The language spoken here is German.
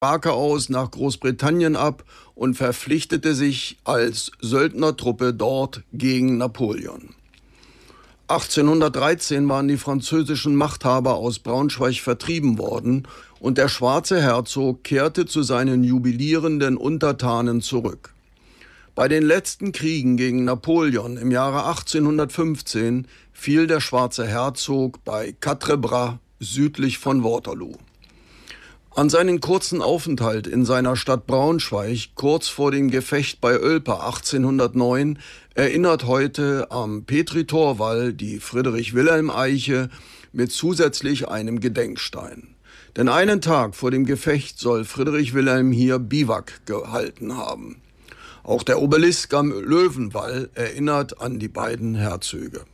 Barke aus nach Großbritannien ab und verpflichtete sich als Söldnertruppe dort gegen Napoleon. 1813 waren die französischen Machthaber aus Braunschweig vertrieben worden und der schwarze Herzog kehrte zu seinen jubilierenden Untertanen zurück. Bei den letzten Kriegen gegen Napoleon im Jahre 1815 fiel der schwarze Herzog bei Quatre-Bras südlich von Waterloo. An seinen kurzen Aufenthalt in seiner Stadt Braunschweig kurz vor dem Gefecht bei Ölper 1809 erinnert heute am Petri-Torwall die Friedrich-Wilhelm-Eiche mit zusätzlich einem Gedenkstein. Denn einen Tag vor dem Gefecht soll Friedrich Wilhelm hier Biwak gehalten haben. Auch der Obelisk am Löwenwall erinnert an die beiden Herzöge.